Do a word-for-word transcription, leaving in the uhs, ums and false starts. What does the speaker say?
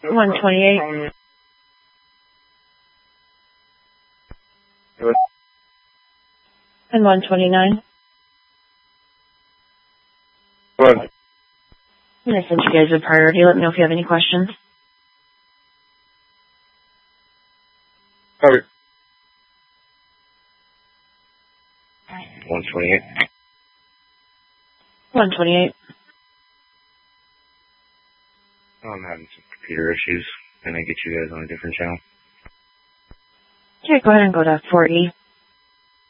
one twenty-eight. And one twenty-nine. What? I'm going to send you guys a priority. Let me know if you have any questions. Sorry. one twenty-eight. one twenty-eight. Oh, I'm having some computer issues. Can I get you guys on a different channel? Okay, go ahead and go to four E.